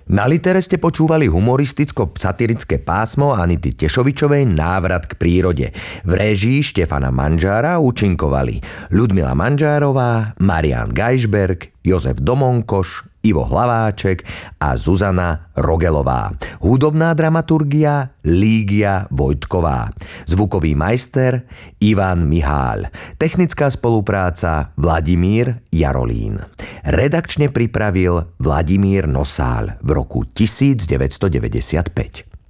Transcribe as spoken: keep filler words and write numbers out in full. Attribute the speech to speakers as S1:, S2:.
S1: Na Litere ste počúvali humoristicko-satirické pásmo Anity Tešovičovej Návrat k prírode. V réžii Štefana Manžára účinkovali Ľudmila Manžárová, Marián Gajšberg, Jozef Domonkoš, Ivo Hlaváček a Zuzana Rogelová. Hudobná dramaturgia Lígia Vojtková. Zvukový majster Ivan Mihál. Technická spolupráca Vladimír Jarolín. Redakčne pripravil Vladimír Nosál v roku devätnásťstodeväťdesiatpäť.